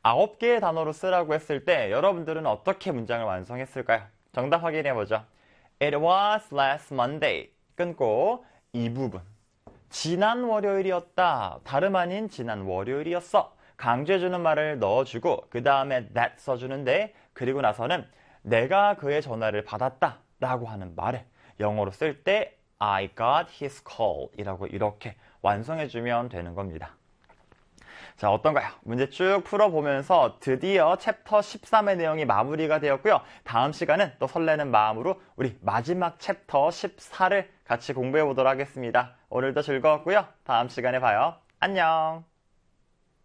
9개의 단어로 쓰라고 했을 때 여러분들은 어떻게 문장을 완성했을까요? 정답 확인해보죠. It was last Monday. 끊고 이 부분. 지난 월요일이었다. 다름 아닌 지난 월요일이었어. 강조해주는 말을 넣어주고 그 다음에 that 써주는데 그리고 나서는 내가 그의 전화를 받았다 라고 하는 말을 영어로 쓸 때 I got his call 이라고 이렇게 완성해주면 되는 겁니다. 자, 어떤가요? 문제 쭉 풀어보면서 드디어 챕터 13의 내용이 마무리가 되었고요. 다음 시간은 또 설레는 마음으로 우리 마지막 챕터 14를 같이 공부해 보도록 하겠습니다. 오늘도 즐거웠고요. 다음 시간에 봐요. 안녕!